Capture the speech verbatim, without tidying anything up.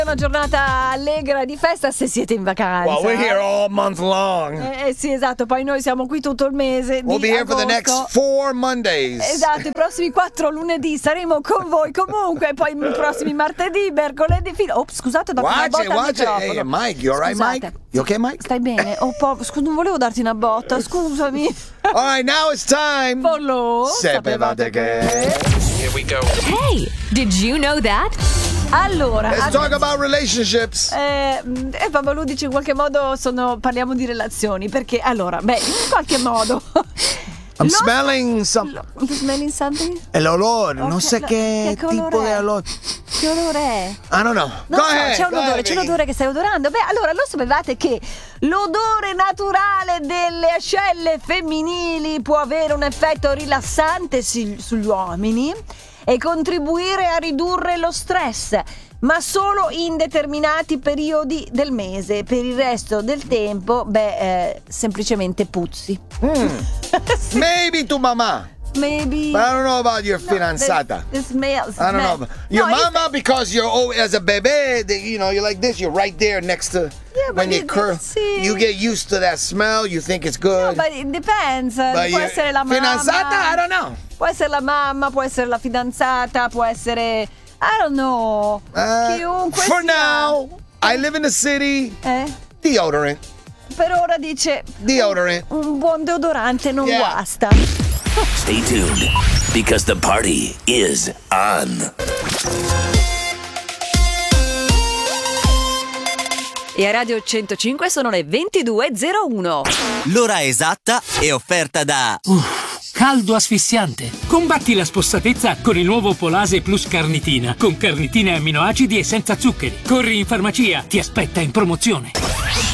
Una giornata allegra di festa se siete in vacanza. Well, we're here all month long. Eh, eh sì, esatto, poi noi siamo qui tutto il mese. We'll di be here for the agosto. next four Mondays. Esatto, i prossimi quattro lunedì saremo con voi comunque, poi i prossimi martedì, mercoledì, fino... Oh, scusate, ho dato una Watch botta it, al watch it. microfono. Hey, Mike, you alright, Scusate. Mike? You okay, Mike? Stai bene? Oh, po- scusa, non volevo darti una botta, scusami. All right, now it's time. Pollo, Sapevate che... Here we go. Hey, did you know that? Allora, Let's ad- talk about relationships. Eh, e Babalu dice in qualche modo sono, parliamo di relazioni, perché allora, beh, in qualche modo I'm lo- smelling some... lo- smelling something? El olor, non Ok, so la- che, che tipo colore di è? olor. Che odore è? I don't know. Non Go so, ahead. c'è un go odore, ahead, c'è un Vicky. odore che stai odorando. Beh, allora lo sapevate che l'odore naturale delle ascelle femminili può avere un effetto rilassante si- sugli uomini e contribuire a ridurre lo stress, ma solo in determinati periodi del mese. Per il resto del tempo, beh, eh, semplicemente puzzi. Sì, Maybe to mama. maybe. But I don't know about your No, fidanzata. the- the smells- I don't smell. know. Your No, it's- mama, because you're oh, as a baby, the- you know, you're like this. You're right there next to Yeah, when but you it- curl. sì. You get used to that smell. You think it's good. No, but it depends. But può your essere la mamma. fidanzata, I don't know. Può essere la mamma, può essere la fidanzata, può essere... I don't know. Uh, Chiunque for sia. now, I live in the city. Eh? Deodorant. Per ora dice... Deodorant. Un buon deodorante non Yeah. guasta. Stay tuned because the party is on. E a Radio centocinque sono le ventidue e zero uno. L'ora esatta è offerta da Caldo asfissiante. Combatti la spossatezza con il nuovo Polase Plus Carnitina, con carnitine e amminoacidi e senza zuccheri. Corri in farmacia, ti aspetta in promozione.